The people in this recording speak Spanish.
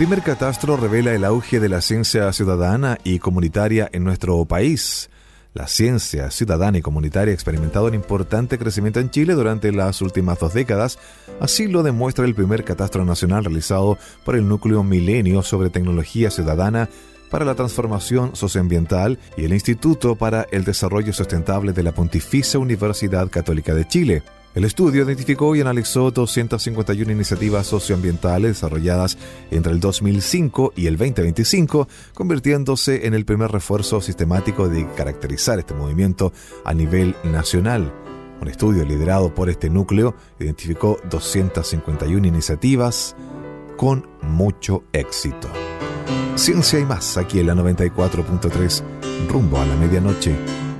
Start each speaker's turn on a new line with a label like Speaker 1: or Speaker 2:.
Speaker 1: Primer Catastro revela el auge de la ciencia ciudadana y comunitaria en nuestro país. La ciencia ciudadana y comunitaria ha experimentado un importante crecimiento en Chile durante las últimas 2 décadas. Así lo demuestra el primer catastro nacional realizado por el Núcleo Milenio sobre Tecnología Ciudadana para la Transformación Socioambiental y el Instituto para el Desarrollo Sustentable de la Pontificia Universidad Católica de Chile. El estudio identificó y analizó 251 iniciativas socioambientales desarrolladas entre el 2005 y el 2025, convirtiéndose en el primer refuerzo sistemático de caracterizar este movimiento a nivel nacional. Un estudio liderado por este núcleo identificó 251 iniciativas con mucho éxito. Ciencia y más, aquí en la 94.3, rumbo a la medianoche.